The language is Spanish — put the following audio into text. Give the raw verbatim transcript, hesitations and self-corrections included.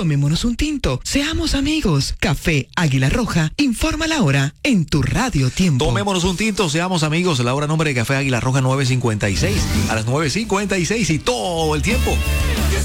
Tomémonos un tinto, seamos amigos. Café Águila Roja, informa la hora en tu Radio Tiempo. Tomémonos un tinto, seamos amigos. La hora nombre de Café Águila Roja nueve cincuenta y seis. A las nueve cincuenta y seis y todo el tiempo.